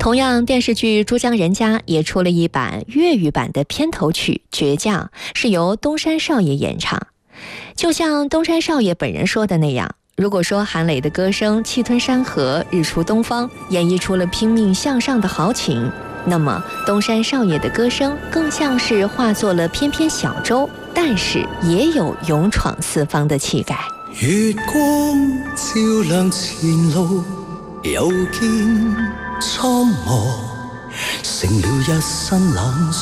同样，电视剧《珠江人家》也出了一版粤语版的片头曲《倔强》，是由东山少爷演唱。就像东山少爷本人说的那样，如果说韩磊的歌声气吞山河，日出东方，演绎出了拼命向上的豪情，那么东山少爷的歌声更像是化作了翩翩小舟，但是也有勇闯四方的气概。 月光照亮前路，又见蒼茫，成了一身冷